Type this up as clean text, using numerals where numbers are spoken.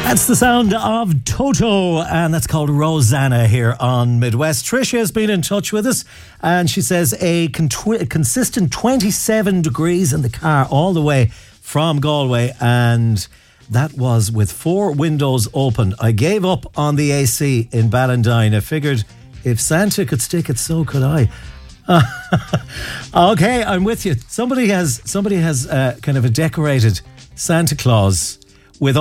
That's the sound of Toto, and that's called Rosanna here on Midwest. Tricia has been in touch with us, and she says a consistent 27 degrees in the car all the way from Galway, and that was with 4 windows open. I gave up on the AC in Ballandine. I figured if Santa could stick it, so could I. Okay, I'm with you. Somebody has kind of a decorated Santa Claus